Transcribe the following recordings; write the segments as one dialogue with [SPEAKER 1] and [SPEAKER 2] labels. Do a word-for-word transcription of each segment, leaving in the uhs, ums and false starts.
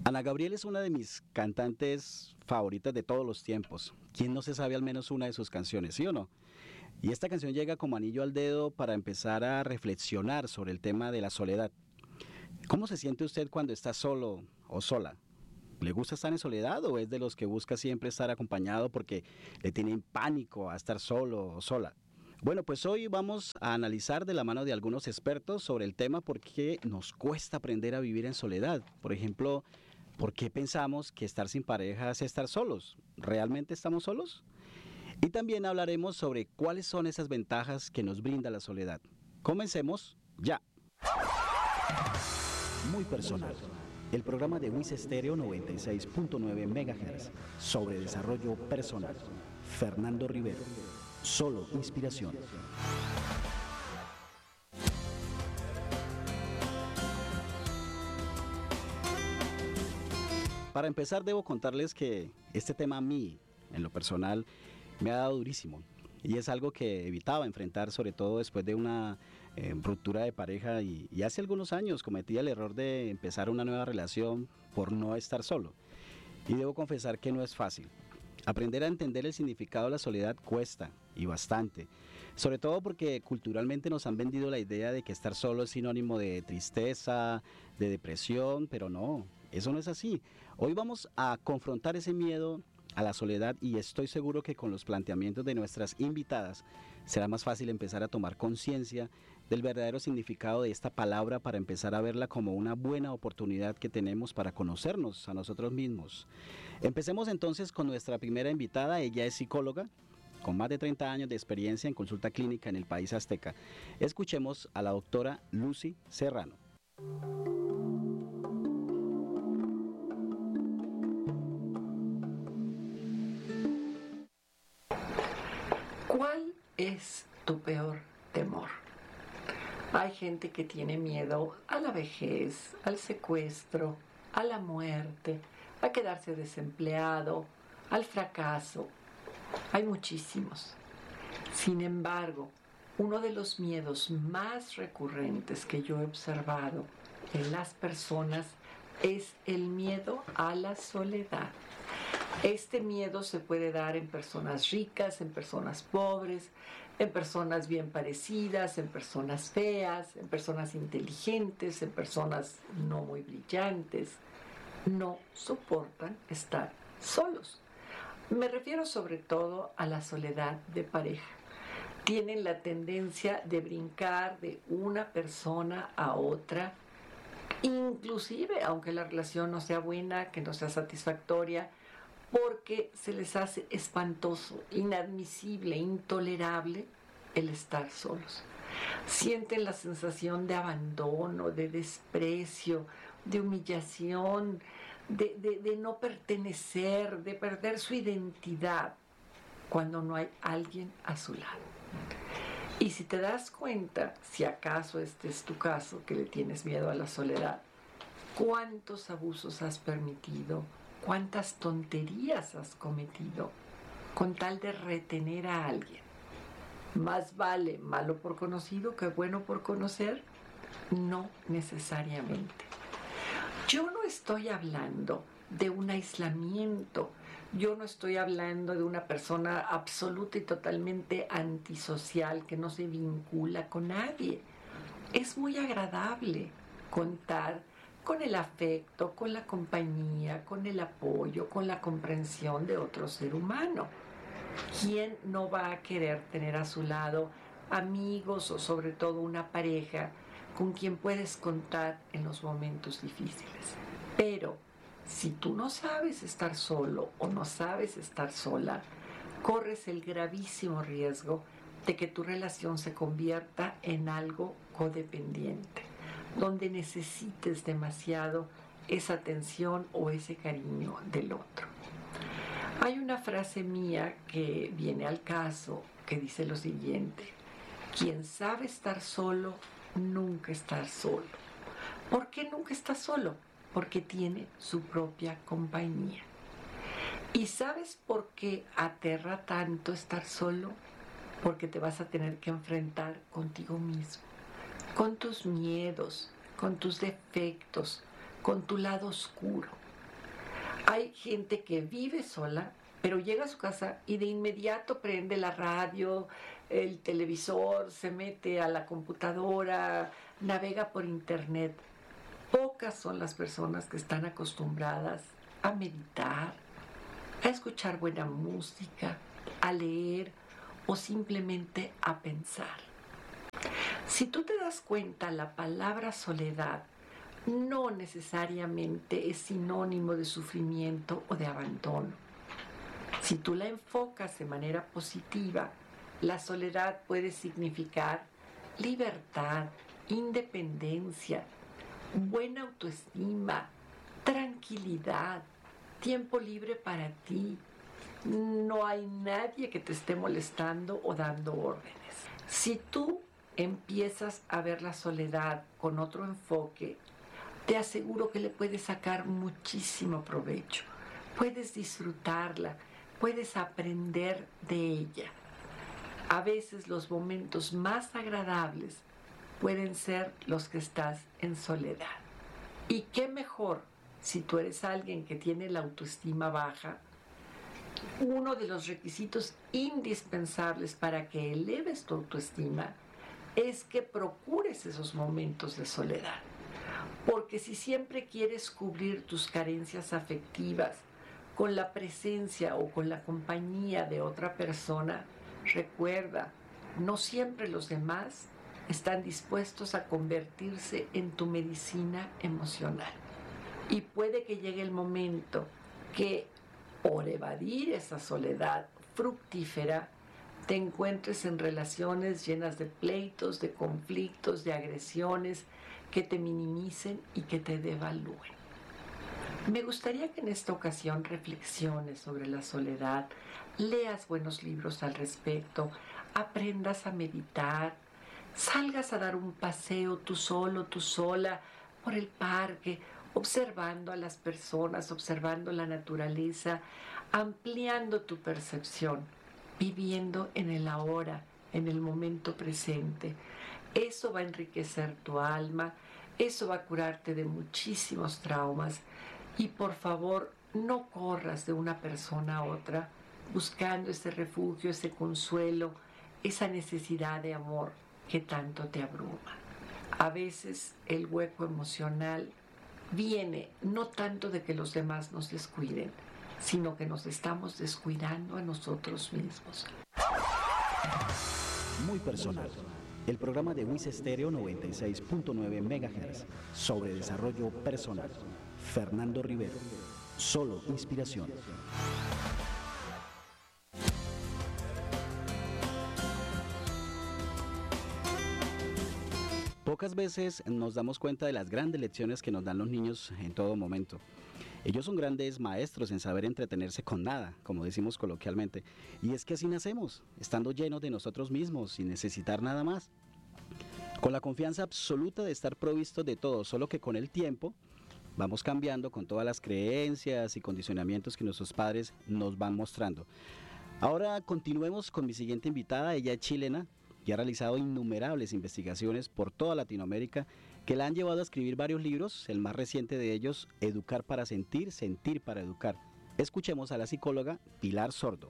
[SPEAKER 1] Ana Gabriel es una de mis cantantes favoritas de todos los tiempos. ¿Quién no se sabe al menos una de sus canciones, sí o no? Y esta canción llega como anillo al dedo para empezar a reflexionar sobre el tema de la soledad. ¿Cómo se siente usted cuando está solo o sola? ¿Le gusta estar en soledad o es de los que busca siempre estar acompañado porque le tienen pánico a estar solo o sola? Bueno, pues hoy vamos a analizar de la mano de algunos expertos sobre el tema por qué nos cuesta aprender a vivir en soledad. Por ejemplo, ¿por qué pensamos que estar sin pareja es estar solos? ¿Realmente estamos solos? Y también hablaremos sobre cuáles son esas ventajas que nos brinda la soledad. Comencemos ya. Muy personal. El programa de Wis Stereo noventa y seis punto nueve megahertz sobre desarrollo personal. Fernando Rivero. Solo inspiración. Para empezar, debo contarles que este tema a mí, en lo personal, me ha dado durísimo. Y es algo que evitaba enfrentar, sobre todo después de una eh, ruptura de pareja. Y, y hace algunos años cometí el error de empezar una nueva relación por no estar solo. Y debo confesar que no es fácil. Aprender a entender el significado de la soledad cuesta, y bastante. Sobre todo porque culturalmente nos han vendido la idea de que estar solo es sinónimo de tristeza, de depresión, pero no, eso no es así. Hoy vamos a confrontar ese miedo a la soledad y estoy seguro que con los planteamientos de nuestras invitadas será más fácil empezar a tomar conciencia del verdadero significado de esta palabra para empezar a verla como una buena oportunidad que tenemos para conocernos a nosotros mismos. Empecemos entonces con nuestra primera invitada. Ella es psicóloga con más de treinta años de experiencia en consulta clínica en el país azteca. Escuchemos a la doctora Lucy Serrano.
[SPEAKER 2] ¿Cuál es tu peor temor? Hay gente que tiene miedo a la vejez, al secuestro, a la muerte, a quedarse desempleado, al fracaso. Hay muchísimos. Sin embargo, uno de los miedos más recurrentes que yo he observado en las personas es el miedo a la soledad. Este miedo se puede dar en personas ricas, en personas pobres, en personas bien parecidas, en personas feas, en personas inteligentes, en personas no muy brillantes. No soportan estar solos. Me refiero sobre todo a la soledad de pareja. Tienen la tendencia de brincar de una persona a otra, inclusive aunque la relación no sea buena, que no sea satisfactoria, porque se les hace espantoso, inadmisible, intolerable el estar solos. Sienten la sensación de abandono, de desprecio, de humillación, de, de, de no pertenecer, de perder su identidad cuando no hay alguien a su lado. Y si te das cuenta, si acaso este es tu caso, que le tienes miedo a la soledad, ¿cuántos abusos has permitido? ¿Cuántas tonterías has cometido con tal de retener a alguien? ¿Más vale malo por conocido que bueno por conocer? No necesariamente. Yo no estoy hablando de un aislamiento. Yo no estoy hablando de una persona absoluta y totalmente antisocial que no se vincula con nadie. Es muy agradable contar con el afecto, con la compañía, con el apoyo, con la comprensión de otro ser humano. ¿Quién no va a querer tener a su lado amigos o sobre todo una pareja con quien puedes contar en los momentos difíciles? Pero si tú no sabes estar solo o no sabes estar sola, corres el gravísimo riesgo de que tu relación se convierta en algo codependiente, donde necesites demasiado esa atención o ese cariño del otro. Hay una frase mía que viene al caso que dice lo siguiente: quien sabe estar solo, nunca está solo. ¿Por qué nunca está solo? Porque tiene su propia compañía. ¿Y sabes por qué aterra tanto estar solo? Porque te vas a tener que enfrentar contigo mismo, con tus miedos, con tus defectos, con tu lado oscuro. Hay gente que vive sola, pero llega a su casa y de inmediato prende la radio, el televisor, se mete a la computadora, navega por internet. Pocas son las personas que están acostumbradas a meditar, a escuchar buena música, a leer o simplemente a pensar. Si tú te das cuenta, la palabra soledad no necesariamente es sinónimo de sufrimiento o de abandono. Si tú la enfocas de manera positiva, la soledad puede significar libertad, independencia, buena autoestima, tranquilidad, tiempo libre para ti. No hay nadie que te esté molestando o dando órdenes. Si tú empiezas a ver la soledad con otro enfoque, te aseguro que le puedes sacar muchísimo provecho. Puedes disfrutarla, puedes aprender de ella. A veces los momentos más agradables pueden ser los que estás en soledad. Y qué mejor si tú eres alguien que tiene la autoestima baja. Uno de los requisitos indispensables para que eleves tu autoestima es que procures esos momentos de soledad. Porque si siempre quieres cubrir tus carencias afectivas con la presencia o con la compañía de otra persona, recuerda, no siempre los demás están dispuestos a convertirse en tu medicina emocional. Y puede que llegue el momento que, por evadir esa soledad fructífera, te encuentres en relaciones llenas de pleitos, de conflictos, de agresiones que te minimicen y que te devalúen. Me gustaría que en esta ocasión reflexiones sobre la soledad, leas buenos libros al respecto, aprendas a meditar, salgas a dar un paseo tú solo, tú sola, por el parque, observando a las personas, observando la naturaleza, ampliando tu percepción, viviendo en el ahora, en el momento presente. Eso va a enriquecer tu alma, eso va a curarte de muchísimos traumas. Y por favor, no corras de una persona a otra buscando ese refugio, ese consuelo, esa necesidad de amor que tanto te abruma. A veces el hueco emocional viene no tanto de que los demás nos descuiden, sino que nos estamos descuidando a nosotros mismos.
[SPEAKER 1] Muy personal. El programa de Wiz Estéreo noventa y seis punto nueve megahertz sobre desarrollo personal. Fernando Rivero. Solo inspiración. Pocas veces nos damos cuenta de las grandes lecciones que nos dan los niños en todo momento. Ellos son grandes maestros en saber entretenerse con nada, como decimos coloquialmente. Y es que así nacemos, estando llenos de nosotros mismos, sin necesitar nada más. Con la confianza absoluta de estar provistos de todo, solo que con el tiempo vamos cambiando con todas las creencias y condicionamientos que nuestros padres nos van mostrando. Ahora continuemos con mi siguiente invitada. Ella es chilena y ha realizado innumerables investigaciones por toda Latinoamérica que la han llevado a escribir varios libros, el más reciente de ellos, Educar para sentir, sentir para educar. Escuchemos a la psicóloga Pilar Sordo.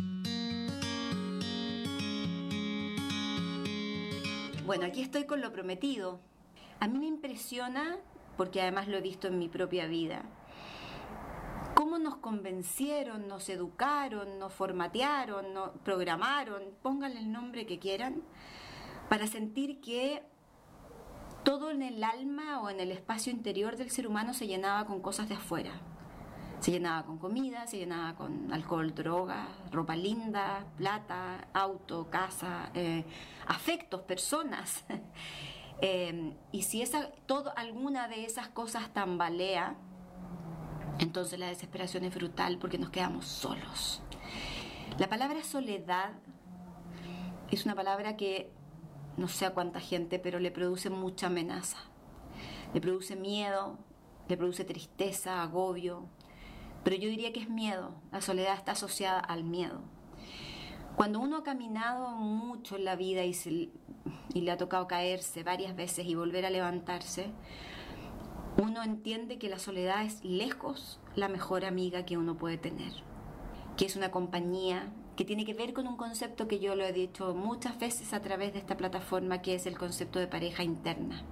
[SPEAKER 3] Bueno, aquí estoy con lo prometido. A mí me impresiona, porque además lo he visto en mi propia vida, cómo nos convencieron, nos educaron, nos formatearon, nos programaron, pónganle el nombre que quieran, para sentir que todo en el alma o en el espacio interior del ser humano se llenaba con cosas de afuera. Se llenaba con comida, se llenaba con alcohol, droga, ropa linda, plata, auto, casa, eh, afectos, personas. eh, y si esa, todo, alguna de esas cosas tambalea, entonces la desesperación es brutal porque nos quedamos solos. La palabra soledad es una palabra que no sé a cuánta gente, pero le produce mucha amenaza. Le produce miedo, le produce tristeza, agobio. Pero yo diría que es miedo. La soledad está asociada al miedo. Cuando uno ha caminado mucho en la vida y, se, y le ha tocado caerse varias veces y volver a levantarse, uno entiende que la soledad es lejos la mejor amiga que uno puede tener, que es una compañía que tiene que ver con un concepto que yo lo he dicho muchas veces a través de esta plataforma, que es el concepto de pareja interna,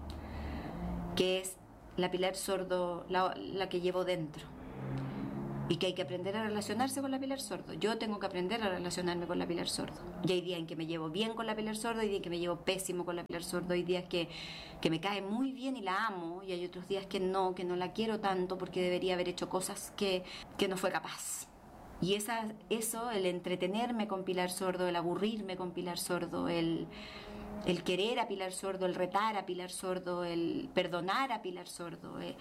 [SPEAKER 3] que es la Pilar Sordo, la, la que llevo dentro, y que hay que aprender a relacionarse con la Pilar Sordo. Yo tengo que aprender a relacionarme con la Pilar Sordo. Y hay días en que me llevo bien con la Pilar Sordo, hay días en que me llevo pésimo con la Pilar Sordo, hay días que, que me cae muy bien y la amo, y hay otros días que no, que no la quiero tanto porque debería haber hecho cosas que, que no fue capaz. Y esa, eso, el entretenerme con Pilar Sordo, el aburrirme con Pilar Sordo, el, el querer a Pilar Sordo, el retar a Pilar Sordo, el perdonar a Pilar Sordo, eh,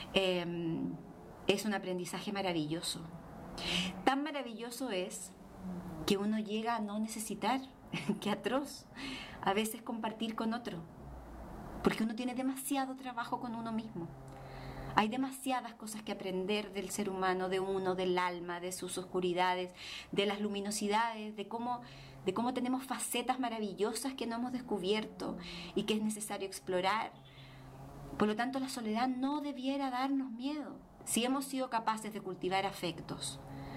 [SPEAKER 3] eh, es un aprendizaje maravilloso. Tan maravilloso es que uno llega a no necesitar, qué atroz, a veces compartir con otro, porque uno tiene demasiado trabajo con uno mismo. Hay demasiadas cosas que aprender del ser humano, de uno, del alma, de sus oscuridades, de las luminosidades, de cómo, de cómo tenemos facetas maravillosas que no hemos descubierto y que es necesario explorar. Por lo tanto, la soledad no debiera darnos miedo. Si hemos sido capaces de cultivar afectos,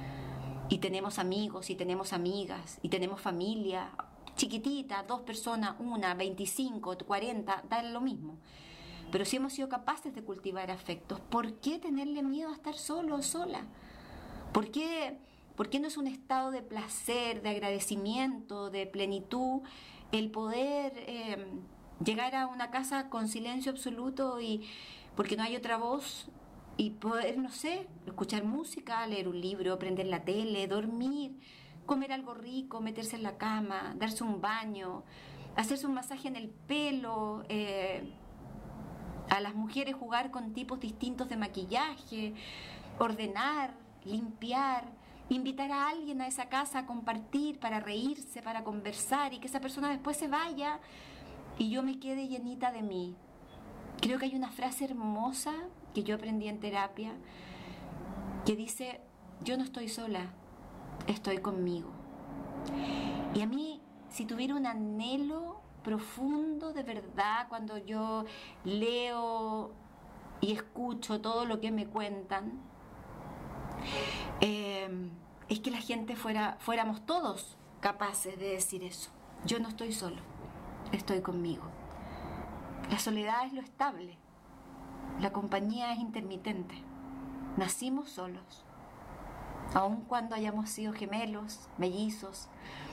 [SPEAKER 3] y tenemos amigos, y tenemos amigas, y tenemos familia chiquitita, dos personas, una, veinticinco, cuarenta, da lo mismo. Pero si hemos sido capaces de cultivar afectos, ¿por qué tenerle miedo a estar solo o sola? ¿Por qué, por qué no es un estado de placer, de agradecimiento, de plenitud, el poder eh, llegar a una casa con silencio absoluto y porque no hay otra voz, y poder, no sé, escuchar música, leer un libro, prender la tele, dormir, comer algo rico, meterse en la cama, darse un baño, hacerse un masaje en el pelo, eh, a las mujeres jugar con tipos distintos de maquillaje, ordenar, limpiar, invitar a alguien a esa casa a compartir, para reírse, para conversar, y que esa persona después se vaya y yo me quede llenita de mí. Creo que hay una frase hermosa que yo aprendí en terapia que dice: yo no estoy sola, estoy conmigo. Y a mí, si tuviera un anhelo profundo de verdad, cuando yo leo y escucho todo lo que me cuentan, eh, es que la gente fuera, fuéramos todos capaces de decir eso: yo no estoy solo, estoy conmigo. La soledad es lo estable, la compañía es intermitente. Nacimos solos, aun cuando hayamos sido gemelos, mellizos.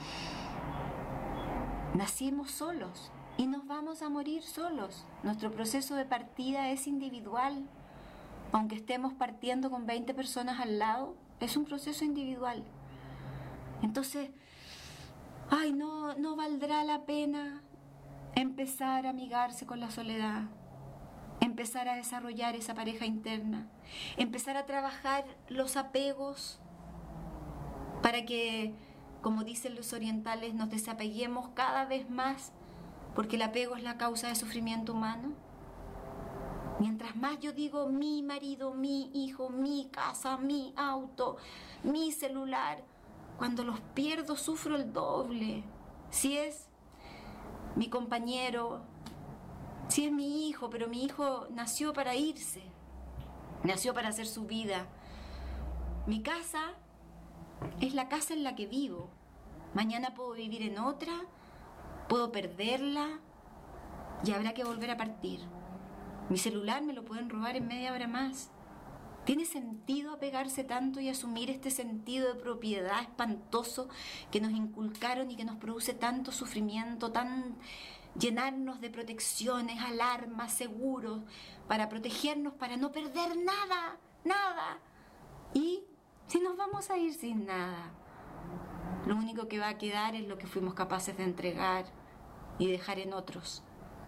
[SPEAKER 3] Nacimos solos y nos vamos a morir solos. Nuestro proceso de partida es individual. Aunque estemos partiendo con veinte personas al lado, es un proceso individual. Entonces, ay, no, no valdrá la pena empezar a amigarse con la soledad, empezar a desarrollar esa pareja interna, empezar a trabajar los apegos para que, como dicen los orientales, nos desapeguemos cada vez más, porque el apego es la causa de sufrimiento humano. Mientras más yo digo mi marido, mi hijo, mi casa, mi auto, mi celular, cuando los pierdo sufro el doble. Si es mi compañero, si es mi hijo, pero mi hijo nació para irse, nació para hacer su vida. Mi casa es la casa en la que vivo. Mañana puedo vivir en otra, puedo perderla y habrá que volver a partir. Mi celular me lo pueden robar en media hora más. ¿Tiene sentido apegarse tanto y asumir este sentido de propiedad espantoso que nos inculcaron y que nos produce tanto sufrimiento, tan llenarnos de protecciones, alarmas, seguros, para protegernos, para no perder nada, nada? Y si nos vamos a ir sin nada, lo único que va a quedar es lo que fuimos capaces de entregar y dejar en otros.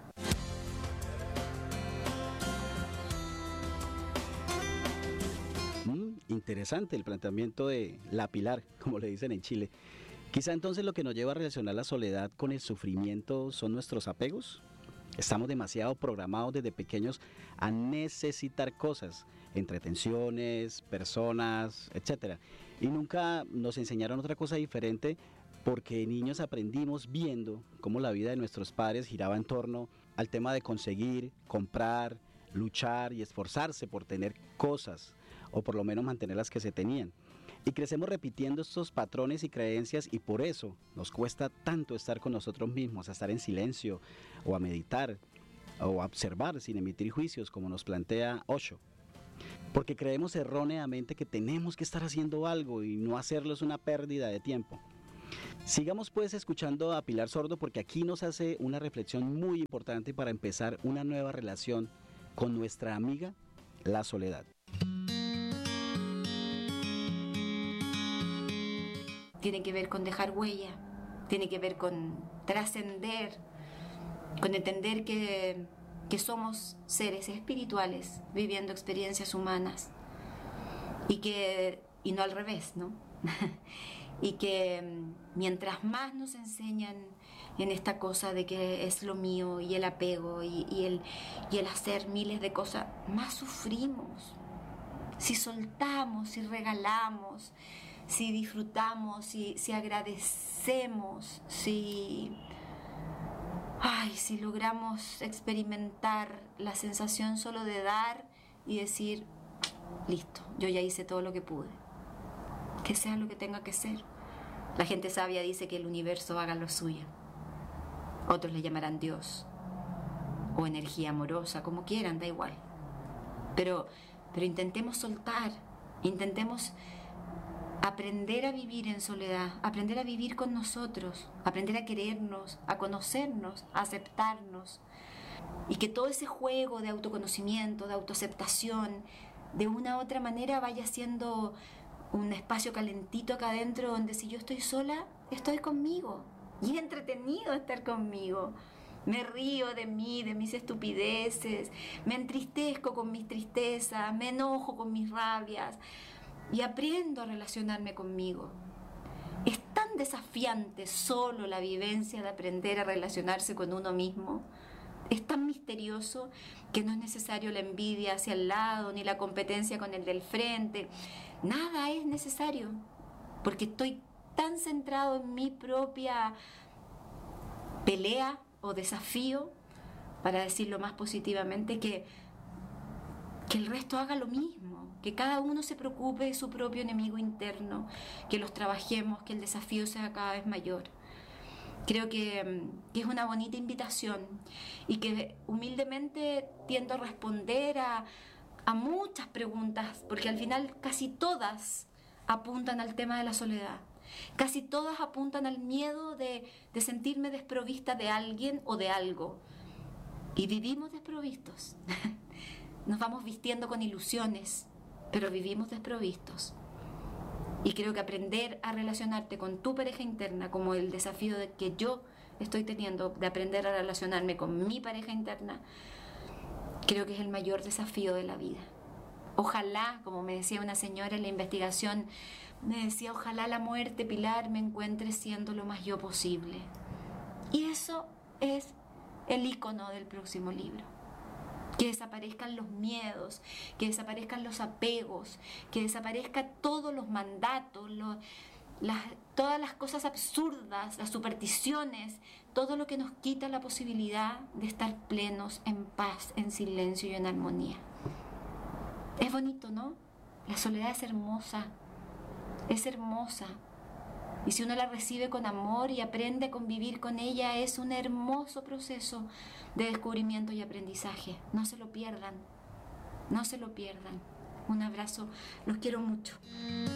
[SPEAKER 1] Mm, interesante el planteamiento de la Pilar, como le dicen en Chile. Quizá entonces lo que nos lleva a relacionar la soledad con el sufrimiento son nuestros apegos. Estamos demasiado programados desde pequeños a necesitar cosas, entretenciones, personas, etcétera. Y nunca nos enseñaron otra cosa diferente, porque de niños aprendimos viendo cómo la vida de nuestros padres giraba en torno al tema de conseguir, comprar, luchar y esforzarse por tener cosas, o por lo menos mantener las que se tenían. Y crecemos repitiendo estos patrones y creencias, y por eso nos cuesta tanto estar con nosotros mismos, a estar en silencio, o a meditar, o a observar sin emitir juicios, como nos plantea Osho. Porque creemos erróneamente que tenemos que estar haciendo algo y no hacerlo es una pérdida de tiempo. Sigamos pues escuchando a Pilar Sordo, porque aquí nos hace una reflexión muy importante para empezar una nueva relación con nuestra amiga, la soledad.
[SPEAKER 3] Tiene que ver con dejar huella, tiene que ver con trascender, con entender que, que somos seres espirituales viviendo experiencias humanas y que y no al revés, ¿no? Y que mientras más nos enseñan en esta cosa de que es lo mío y el apego y, y, el, y el hacer miles de cosas, más sufrimos. Si soltamos, si regalamos, si disfrutamos, si, si agradecemos, si, ay, si logramos experimentar la sensación solo de dar y decir, listo, yo ya hice todo lo que pude, que sea lo que tenga que ser. La gente sabia dice que el universo haga lo suyo. Otros le llamarán Dios o energía amorosa, como quieran, da igual. Pero, pero intentemos soltar, intentemos aprender a vivir en soledad, aprender a vivir con nosotros, aprender a querernos, a conocernos, a aceptarnos. Y que todo ese juego de autoconocimiento, de autoaceptación, de una u otra manera vaya siendo un espacio calentito acá adentro donde si yo estoy sola, estoy conmigo. Y es entretenido estar conmigo. Me río de mí, de mis estupideces, me entristezco con mis tristezas, me enojo con mis rabias y aprendo a relacionarme conmigo. Es tan desafiante solo la vivencia de aprender a relacionarse con uno mismo. Es tan misterioso que no es necesario la envidia hacia el lado, ni la competencia con el del frente. Nada es necesario, porque estoy tan centrado en mi propia pelea o desafío, para decirlo más positivamente, que, que el resto haga lo mismo, que cada uno se preocupe de su propio enemigo interno, que los trabajemos, que el desafío sea cada vez mayor. Creo que, que es una bonita invitación y que humildemente tiendo a responder a, a muchas preguntas, porque al final casi todas apuntan al tema de la soledad. Casi todas apuntan al miedo de, de sentirme desprovista de alguien o de algo. Y vivimos desprovistos. Nos vamos vistiendo con ilusiones, pero vivimos desprovistos. Y creo que aprender a relacionarte con tu pareja interna, como el desafío de que yo estoy teniendo de aprender a relacionarme con mi pareja interna, creo que es el mayor desafío de la vida. Ojalá, como me decía una señora en la investigación, me decía, ojalá la muerte, Pilar, me encuentre siendo lo más yo posible. Y eso es el icono del próximo libro. Que desaparezcan los miedos, que desaparezcan los apegos, que desaparezcan todos los mandatos, los, las, todas las cosas absurdas, las supersticiones, todo lo que nos quita la posibilidad de estar plenos, en paz, en silencio y en armonía. Es bonito, ¿no? La soledad es hermosa, es hermosa. Y si uno la recibe con amor y aprende a convivir con ella, es un hermoso proceso de descubrimiento y aprendizaje. No se lo pierdan, no se lo pierdan. Un abrazo, los quiero mucho.